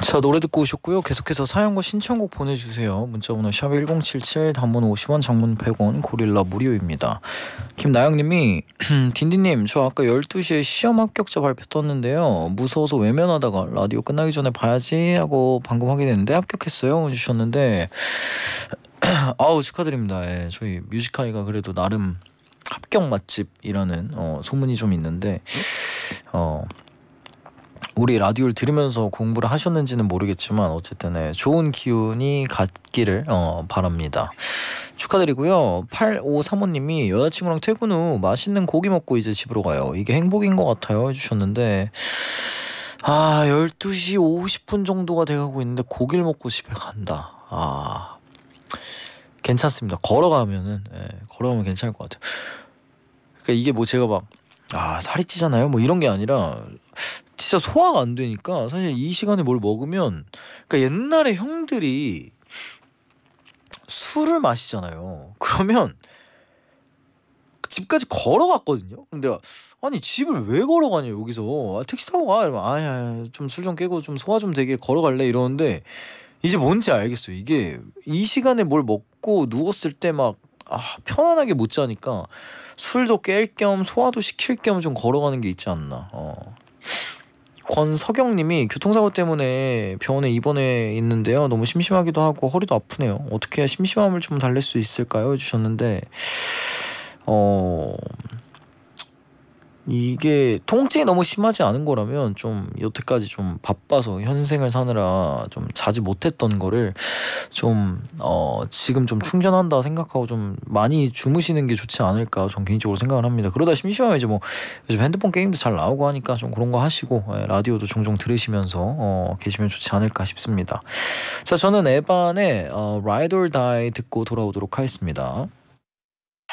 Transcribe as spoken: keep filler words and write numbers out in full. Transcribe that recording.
자, 노래 듣고 오셨고요. 계속해서 사연과 신청곡 보내주세요. 문자번호 샵 일공칠칠, 단문 오십 원, 장문 백 원, 고릴라 무료입니다. 김나영님이 딘디님, 저 아까 열두 시에 시험 합격자 발표 떴는데요. 무서워서 외면하다가 라디오 끝나기 전에 봐야지 하고 방금 확인했는데 합격했어요 주셨는데 아우 축하드립니다. 예, 저희 뮤직하이가 그래도 나름 합격 맛집이라는 어, 소문이 좀 있는데 어 우리 라디오를 들으면서 공부를 하셨는지는 모르겠지만 어쨌든 네, 좋은 기운이 갖기를 어, 바랍니다. 축하드리고요. 팔오삼오님이 여자친구랑 퇴근 후 맛있는 고기 먹고 이제 집으로 가요. 이게 행복인 것 같아요 해주셨는데 아 열두 시 오십 분 정도가 돼가고 있는데 고기를 먹고 집에 간다. 아 괜찮습니다. 걸어가면은 예, 걸어가면 괜찮을 것 같아요. 그러니까 이게 뭐 제가 막 아 살이 찌잖아요 뭐 이런 게 아니라 진짜 소화가 안 되니까 사실 이 시간에 뭘 먹으면 그러니까 옛날에 형들이 술을 마시잖아요. 그러면 집까지 걸어갔거든요. 근데 아니 집을 왜 걸어가냐 여기서 아, 택시 타고 가 이러면 아야 좀 술 좀 깨고 좀 소화 좀 되게 걸어갈래 이러는데 이제 뭔지 알겠어요. 이게 이 시간에 뭘 먹고 누웠을 때 막 아, 편안하게 못 자니까 술도 깰 겸 소화도 시킬 겸 좀 걸어가는 게 있지 않나. 어. 권석영님이 교통사고 때문에 병원에 입원해 있는데요. 너무 심심하기도 하고 허리도 아프네요. 어떻게 해야 심심함을 좀 달랠 수 있을까요? 해주셨는데 어 이게 통증이 너무 심하지 않은 거라면 좀 여태까지 좀 바빠서 현생을 사느라 좀 자주 못했던 거를 좀 어 지금 좀 충전한다 생각하고 좀 많이 주무시는 게 좋지 않을까 전 개인적으로 생각을 합니다. 그러다 심심하면 이제 뭐 요즘 핸드폰 게임도 잘 나오고 하니까 좀 그런 거 하시고 예, 라디오도 종종 들으시면서 어 계시면 좋지 않을까 싶습니다. 자, 저는 에반의 어, Ride or Die 듣고 돌아오도록 하겠습니다.